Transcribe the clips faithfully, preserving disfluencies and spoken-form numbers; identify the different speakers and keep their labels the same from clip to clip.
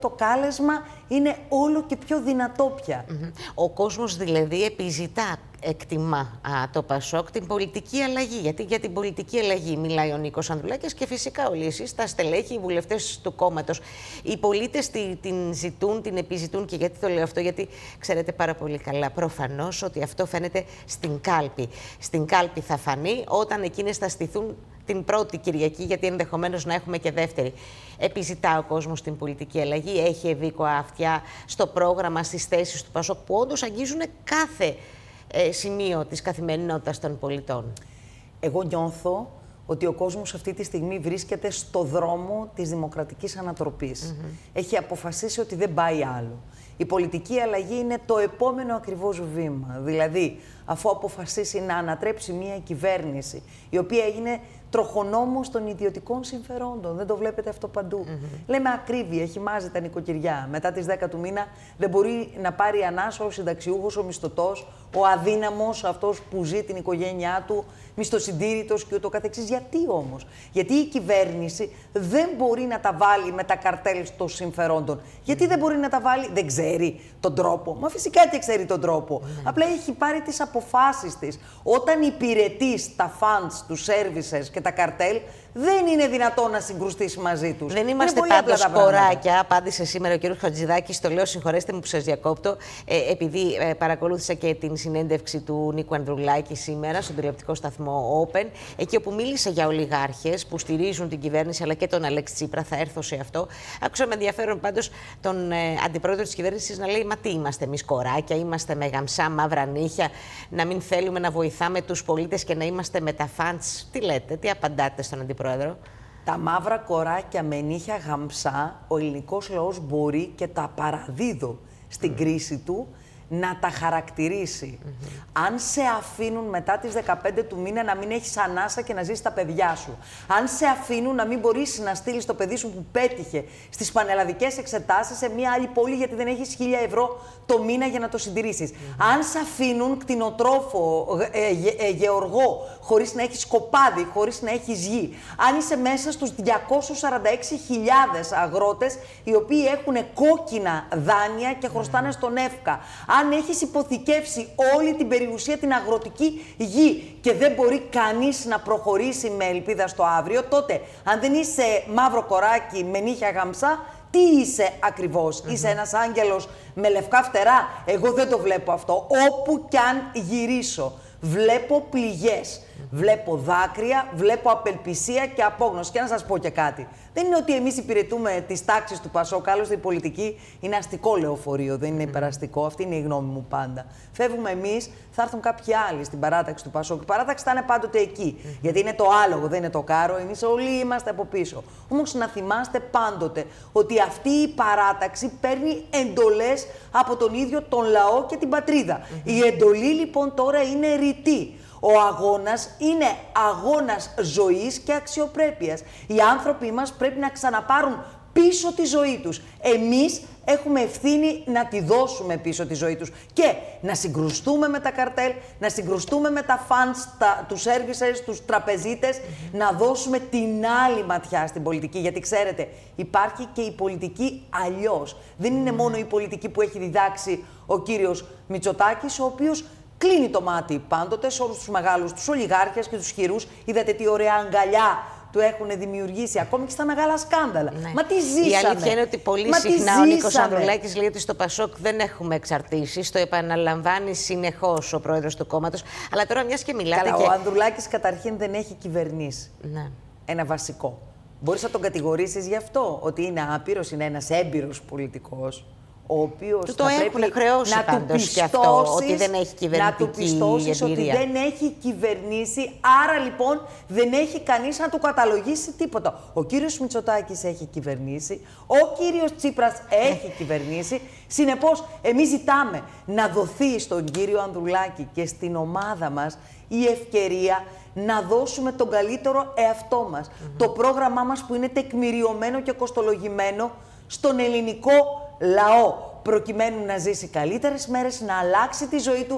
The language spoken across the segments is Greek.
Speaker 1: το κάλεσμα είναι όλο και πιο δυνατό πια.
Speaker 2: Mm-hmm. Ο κόσμος δηλαδή επιζητά, εκτιμά α, το Πασόκ, την πολιτική αλλαγή. Γιατί για την πολιτική αλλαγή μιλάει ο Νίκος Ανδρουλάκης και φυσικά όλοι εσείς, τα στελέχη, οι βουλευτές του κόμματος. Οι πολίτες τη, την ζητούν, την επιζητούν. Και γιατί το λέω αυτό? Γιατί ξέρετε πάρα πολύ καλά προφανώς ότι αυτό φαίνεται στην κάλπη. Στην κάλπη θα φανεί όταν εκείνες θα στηθούν την πρώτη Κυριακή, γιατί ενδεχομένως να έχουμε και δεύτερη. Επιζητά ο κόσμος την πολιτική αλλαγή, έχει ευήκοα αυτιά στο πρόγραμμα, στις θέσεις του Πασόκ, που όντως αγγίζουν κάθε ε, σημείο της καθημερινότητας των πολιτών.
Speaker 1: Εγώ νιώθω ότι ο κόσμος αυτή τη στιγμή βρίσκεται στο δρόμο της δημοκρατικής ανατροπής. Mm-hmm. Έχει αποφασίσει ότι δεν πάει άλλο. Η πολιτική αλλαγή είναι το επόμενο ακριβώς βήμα. Δηλαδή, αφού αποφασίσει να ανατρέψει μια κυβέρνηση, η οποία έγινε τροχονόμος των ιδιωτικών συμφερόντων. Δεν το βλέπετε αυτό παντού. Mm-hmm. Λέμε ακρίβεια, χυμάζει τα νοικοκυριά. Μετά τις δέκα του μήνα δεν μπορεί να πάρει ανάσα ο συνταξιούχος, ο μισθωτός, ο αδύναμος, αυτός που ζει την οικογένειά του, μισθοσυντήρητος και ούτω καθεξής. Γιατί όμως? Γιατί η κυβέρνηση δεν μπορεί να τα βάλει με τα καρτέλ των συμφερόντων. Γιατί δεν μπορεί να τα βάλει? Δεν ξέρει τον τρόπο. Μα φυσικά και ξέρει τον τρόπο. Mm. Απλά έχει πάρει τις αποφάσεις της. Όταν υπηρετείς τα funds, τους services και τα καρτέλ, δεν είναι δυνατόν να συγκρουστείς μαζί τους.
Speaker 2: Δεν είμαστε πάντως κοράκια, απάντησε σήμερα ο κ. Χατζηδάκης. Το λέω, συγχωρέστε μου που σας διακόπτω, ε, επειδή ε, παρακολούθησα και την συνέντευξη του Νίκου Ανδρουλάκη σήμερα στον τηλεοπτικό σταθμό Open, εκεί όπου μίλησε για ολιγάρχες που στηρίζουν την κυβέρνηση, αλλά και τον Αλέξη Τσίπρα. Θα έρθω σε αυτό. Άκουσα με ενδιαφέρον πάντως τον ε, αντιπρόεδρο της κυβέρνησης να λέει: μα τι είμαστε εμείς, κοράκια, είμαστε με γαμψά μαύρα νύχια, να μην θέλουμε να βοηθάμε τους πολίτες και να είμαστε με τα φαντς? Τι λέτε, τι απαντάτε στον αντιπρόεδρο? Πρόεδρο.
Speaker 1: Τα μαύρα κοράκια με νύχια γαμψά, ο ελληνικός λαός μπορεί, και τα παραδίδω στην mm. κρίση του, να τα χαρακτηρίσει. Mm-hmm. Αν σε αφήνουν μετά τις δεκαπέντε του μήνα να μην έχεις ανάσα και να ζήσεις τα παιδιά σου. Αν σε αφήνουν να μην μπορείς να στείλεις το παιδί σου που πέτυχε στις πανελλαδικές εξετάσεις σε μια άλλη πόλη γιατί δεν έχεις χίλια ευρώ το μήνα για να το συντηρήσεις. Mm-hmm. Αν σε αφήνουν κτηνοτρόφο, ε, ε, ε, γεωργό, χωρίς να έχεις κοπάδι, χωρίς να έχεις γη. Αν είσαι μέσα στους διακόσιες σαράντα έξι χιλιάδες αγρότες οι οποίοι έχουν κόκκινα δάνεια και χρωστάνε mm-hmm. στον ΕΦΚΑ. Αν έχεις υποθηκεύσει όλη την περιουσία, την αγροτική γη και δεν μπορεί κανείς να προχωρήσει με ελπίδα στο αύριο, τότε αν δεν είσαι μαύρο κοράκι με νύχια γαμψά, τι είσαι ακριβώς? Mm-hmm. Είσαι ένας άγγελος με λευκά φτερά? Εγώ δεν το βλέπω αυτό. Όπου κι αν γυρίσω, βλέπω πληγές. Βλέπω δάκρυα, βλέπω απελπισία και απόγνωση. Και να σας πω και κάτι. Δεν είναι ότι εμείς υπηρετούμε τις τάξεις του Πασόκ. Άλλωστε η πολιτική είναι αστικό λεωφορείο, δεν είναι υπεραστικό. Αυτή είναι η γνώμη μου πάντα. Φεύγουμε εμείς, θα έρθουν κάποιοι άλλοι στην παράταξη του Πασόκ. Η παράταξη θα είναι πάντοτε εκεί. Mm-hmm. Γιατί είναι το άλογο, δεν είναι το κάρο. Εμείς όλοι είμαστε από πίσω. Όμως να θυμάστε πάντοτε ότι αυτή η παράταξη παίρνει εντολές από τον ίδιο τον λαό και την πατρίδα. Mm-hmm. Η εντολή λοιπόν τώρα είναι ρητή. Ο αγώνας είναι αγώνας ζωής και αξιοπρέπειας. Οι άνθρωποι μας πρέπει να ξαναπάρουν πίσω τη ζωή τους. Εμείς έχουμε ευθύνη να τη δώσουμε πίσω τη ζωή τους και να συγκρουστούμε με τα καρτέλ, να συγκρουστούμε με τα funds, τα, τους services, τους τραπεζίτες, mm-hmm. να δώσουμε την άλλη ματιά στην πολιτική. Γιατί ξέρετε, υπάρχει και η πολιτική αλλιώς. Δεν είναι mm-hmm. μόνο η πολιτική που έχει διδάξει ο κύριος Μητσοτάκης, ο οποίος κλείνει το μάτι πάντοτε σε όλους τους μεγάλους, τους ολιγάρχες και τους χειρούς. Είδατε τι ωραία αγκαλιά του έχουν δημιουργήσει, ακόμη και στα μεγάλα σκάνδαλα. Ναι. Μα τι ζήσαμε.
Speaker 2: Η αλήθεια είναι ότι πολύ Μα συχνά ο Νίκος Ανδρουλάκης λέει ότι στο Πασόκ δεν έχουμε εξαρτήσεις. Το επαναλαμβάνει συνεχώς ο πρόεδρος του κόμματος. Αλλά τώρα μιας και μιλάτε.
Speaker 1: Καλά,
Speaker 2: και...
Speaker 1: ο Ανδρουλάκης καταρχήν δεν έχει κυβερνήσει.
Speaker 2: Ναι.
Speaker 1: Ένα βασικό. Μπορείς να τον κατηγορήσεις γι' αυτό, ότι είναι άπειρος, είναι ένας έμπειρος πολιτικός. Ο οποίος
Speaker 2: του το έχουν χρεώσει
Speaker 1: να
Speaker 2: πάντως
Speaker 1: του πιστώσεις,
Speaker 2: και αυτό, ότι δεν έχει κυβερνητική
Speaker 1: να του πιστώσεις ότι δεν έχει κυβερνήσει, άρα λοιπόν δεν έχει κανείς να του καταλογίσει τίποτα. Ο κύριος Μητσοτάκης έχει κυβερνήσει, ο κύριος Τσίπρας έχει κυβερνήσει, συνεπώς εμείς ζητάμε να δοθεί στον κύριο Ανδρουλάκη και στην ομάδα μας η ευκαιρία να δώσουμε τον καλύτερο εαυτό μας. Mm-hmm. Το πρόγραμμά μας που είναι τεκμηριωμένο και κοστολογημένο στον ελληνικό λαό, προκειμένου να ζήσει καλύτερες μέρες, να αλλάξει τη ζωή του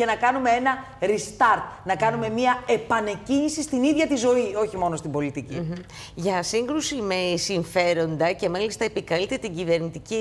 Speaker 1: και να κάνουμε ένα restart, να κάνουμε μια επανεκκίνηση στην ίδια τη ζωή, όχι μόνο στην πολιτική.
Speaker 2: Mm-hmm. Για σύγκρουση με συμφέροντα και μάλιστα επικαλείται την κυβερνητική